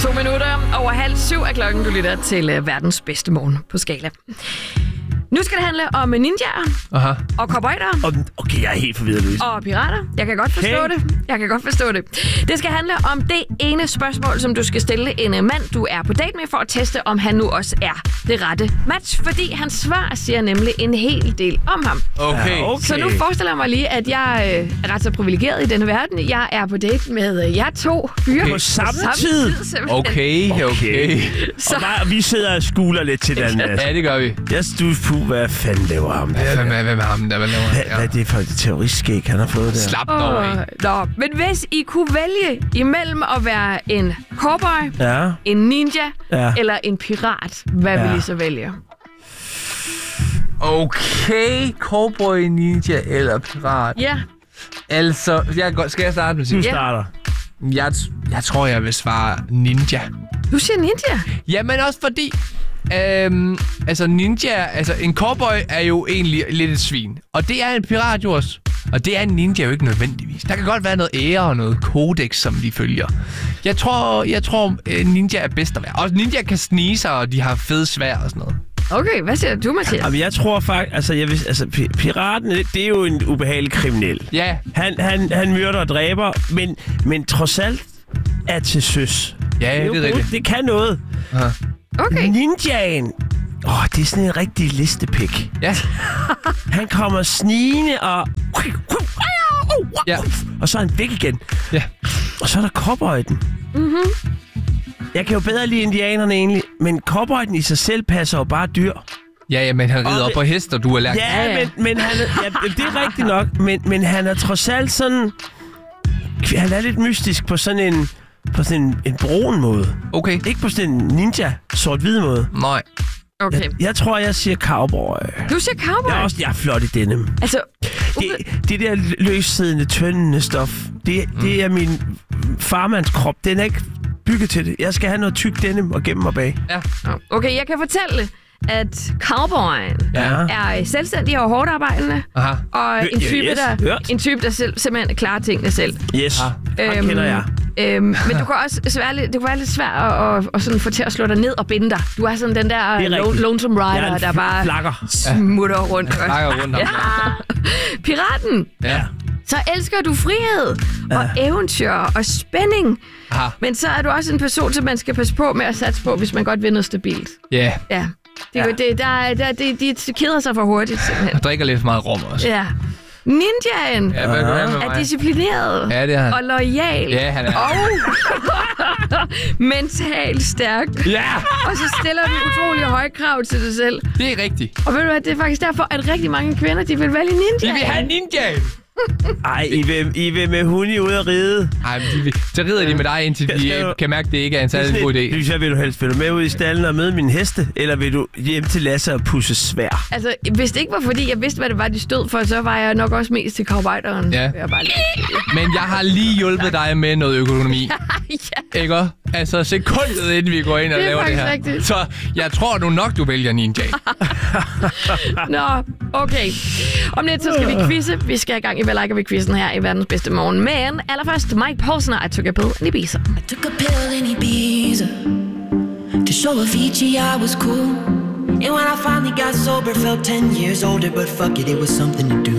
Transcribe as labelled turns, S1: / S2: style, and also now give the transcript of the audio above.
S1: 2 minutter over 6:30 er klokken. Du lytter til verdens bedste morgen på Skala. Nu skal det handle om ninjaer og cowboyder.
S2: Okay, jeg er helt forvirret, Louise.
S1: Og pirater. Jeg kan godt forstå det. Det skal handle om det ene spørgsmål, som du skal stille en mand, du er på date med, for at teste, om han nu også er det rette match. Fordi hans svar siger nemlig en hel del om ham.
S3: Okay.
S1: Så nu forestiller jeg mig lige, at jeg er ret så privilegeret i denne verden. Jeg er på date med jer to fyre.
S2: På samme tid?
S3: Okay.
S1: Så
S2: Og vi sidder og skuler lidt til den.
S3: Ja, det gør vi.
S2: Hvad fanden laver ham der?
S3: Hvem er ham der? Hvad laver han?
S2: Hvad er det for et terroristskæg, han har fået der?
S3: Slap dog af.
S1: Nå, men hvis I kunne vælge imellem at være en cowboy,
S2: Ja.
S1: en ninja
S2: Ja.
S1: en pirat, hvad vil I så vælge?
S3: Okay, cowboy, ninja eller pirat.
S1: Ja.
S3: Altså, skal jeg starte med
S2: Du
S3: at sige?
S2: starter.
S3: Jeg tror, jeg vil svare ninja.
S1: Du siger ninja?
S3: Jamen også fordi... en cowboy er jo egentlig lidt et svin. Og det er en pirat jo også. Og det er en ninja jo ikke nødvendigvis. Der kan godt være noget ære og noget kodex, som de følger. Jeg tror ninja er bedst at være. Og ninja kan snige sig, og de har fede sværd og sådan noget.
S1: Okay, hvad siger du, Mathias?
S2: Jamen, jeg tror faktisk... piraten, det er jo en ubehagelig kriminel.
S3: Ja.
S2: Han myrder og dræber, men trods alt er til søs.
S3: Ja, det er rigtigt.
S2: Det kan noget.
S3: Aha.
S1: Okay.
S2: Ninjaen. Det er sådan en rigtig listepik.
S3: Ja.
S2: Han kommer snigende og...
S3: Ja.
S2: Og så er han væk igen.
S3: Ja.
S2: Og så er der cowboyden.
S1: Mhm.
S2: Jeg kan jo bedre lide indianerne egentlig, men cowboyden i sig selv passer jo bare dyr.
S3: Ja, men han rider op på hest, og du er lært.
S2: Ja, men han er, det er rigtigt nok, men han er trods alt sådan... Han er lidt mystisk på sådan en brun måde.
S3: Okay.
S2: Ikke på sådan en ninja sort-hvid måde.
S3: Nej.
S1: Okay.
S2: Jeg tror, jeg siger cowboy.
S1: Du siger cowboy?
S2: Jeg er flot i denim.
S1: Altså...
S2: Det der løssiddende, tyndende stof, det er min farmands krop. Den er ikke bygget til det. Jeg skal have noget tyk denim og gemme mig bag.
S3: Ja.
S1: Okay, jeg kan fortælle, at cowboyen er selvstændig og hårdt arbejdende.
S3: Aha.
S1: Og en type, der simpelthen klarer tingene selv.
S2: Yes, han kender jeg.
S1: Men du kan også det kan være lidt svært at sådan få til at slå dig ned og binde dig. Du er sådan den der lonesome rider, der bare smutter rundt.
S3: Flakker rundt.
S1: Ja. Piraten.
S3: Ja.
S1: Så elsker du frihed og eventyr og spænding.
S3: Aha.
S1: Men så er du også en person, som man skal passe på med at satse på, hvis man godt vil noget stabilt.
S3: Ja.
S1: Ja. De keder sig for hurtigt, simpelthen.
S3: Og drikker lidt for meget rom også.
S1: Ja. Ninjaen er disciplineret
S3: ja, det er han.
S1: og loyal.
S3: Ja, han er.
S1: Og mentalt stærk.
S3: Ja!
S1: Og så stiller du utrolig høje krav til dig selv.
S3: Det er rigtigt.
S1: Og ved du hvad, det er faktisk derfor, at rigtig mange kvinder, de vil vælge ninja.
S3: De vil have ninjaen.
S2: Ej, I vil med hunde ud at ride.
S3: Nej, men så rider de med dig, indtil de kan mærke, at det ikke er en særlig god idé.
S2: Vil du helst følge med ud i stallen og møde mine heste, eller vil du hjem til Lasse og pusse svær?
S1: Altså, hvis det ikke var fordi, jeg vidste, hvad det var, de stod for, så var jeg nok også mest til cowboyderen.
S3: Ja. Men jeg har lige hjulpet dig med noget økonomi.
S1: Ja.
S3: Ikke? Altså sekundet inden vi går ind og laver det her.
S1: Rigtigt.
S3: Så jeg tror nu nok, du vælger ninja.
S1: Nå, okay. Om lidt, så skal vi quizze. Vi skal i gang i Hvad liker vi quizzen her i verdens bedste morgen. Men allerførst, Mike Paulsen og I Took a Pill in Ibiza.
S4: I took a pill in Ibiza to show Avicii I was cool. And when I finally got sober, felt 10 years older. But fuck it, it was something to do.